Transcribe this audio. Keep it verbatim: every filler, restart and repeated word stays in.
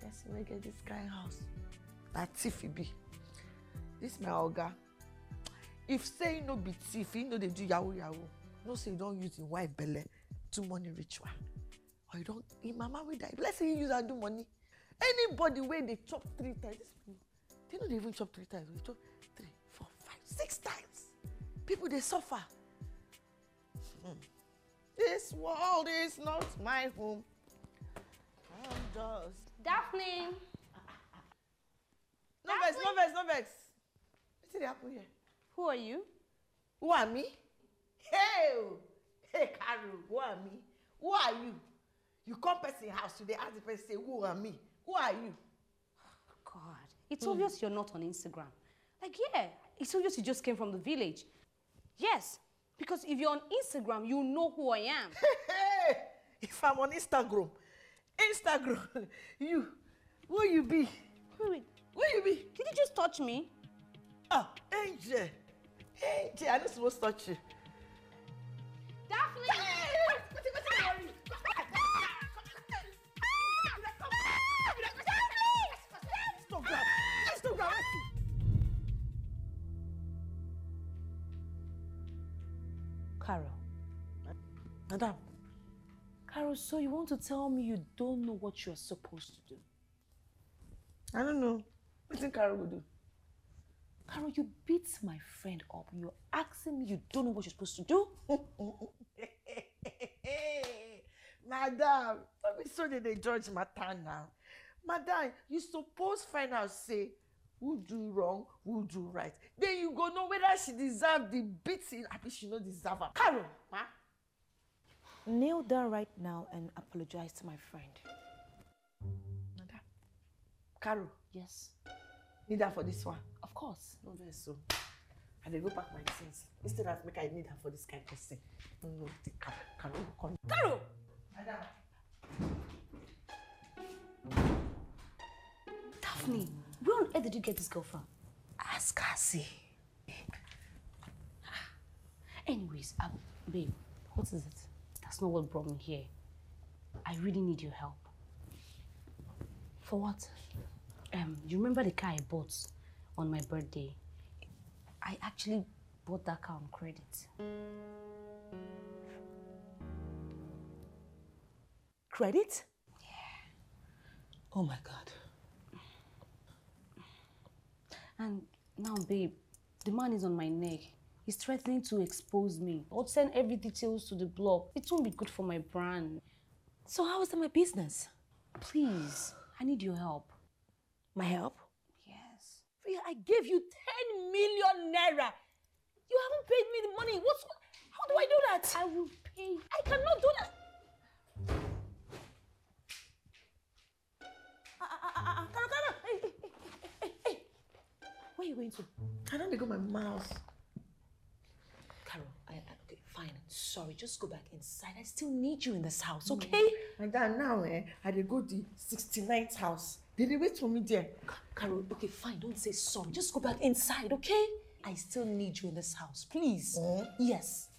person will get this kind of house. That's if it be. This my oga. If say no be thief, he know they do yahoo yahoo. No say you don't use your wife belly do money ritual. Or you don't, in mama will die. Let's say you use and do money. Anybody where they chop three times, they don't even chop three times. They chop three, four, five, six times. People they suffer. Hmm. This world is not my home. I'm just Daphne. No vex, no vex, no vex. What's the happen here? Who are you? Who are me? Hey, hey, Carol. Who are me? Who are you? You come person house today, ask the person say, who are me? Who are you? God, it's mm. obvious you're not on Instagram. Like, yeah, it's obvious you just came from the village. Yes, because if you're on Instagram, you know who I am. Hey, if I'm on Instagram, Instagram, you, who you be? Wait, wait. Who you be? Did you just touch me? Ah, Angel. Angel, I'm not supposed to touch you. Daphne! Hey, wait, wait, wait, wait. Carol. Madam. Carol, so you want to tell me you don't know what you're supposed to do? I don't know. What do you think Carol will do? Carol, you beat my friend up. You're asking me you don't know what you're supposed to do? Madam, don't be so that they judge matter now. Madam, you suppose find out, say, who do wrong, who do right. Then you go know whether she deserve the beating or she not deserve her. Carol, huh? Kneel down right now and apologize to my friend. Madam. Carol. Yes. Need her for this one? Of course. No, very so. I dey go pack my things. Instead of make I need her for this kind of person. No, no, Carol. Carol, come. Carol! Madam. Daphne, where on earth did you get this girl from? Ask Cassie. Anyways, um, babe, what is it? That's not what brought me here. I really need your help. For what? Um, you remember the car I bought on my birthday? I actually bought that car on credit. Credit? Yeah. Oh my God. And now, babe, the man is on my neck. He's threatening to expose me or send every details to the blog. It won't be good for my brand. So how is that my business? Please, I need your help. My help? Yes. Freya, I gave you ten million naira. You haven't paid me the money. What's, how do I do that? I will pay. I cannot do that. Ah, ah, ah, ah, Carol, Carol. Hey, hey, hey, hey, hey. Where are you going to? I don't go my mouse. Carol, I, I, okay, fine. Sorry, just go back inside. I still need you in this house, okay? My dad, now eh, I dey go the sixty-ninth house. Did they wait for me there? Carol, okay, fine. Don't say sorry. Just go back inside, okay? I still need you in this house, please. Mm? Yes.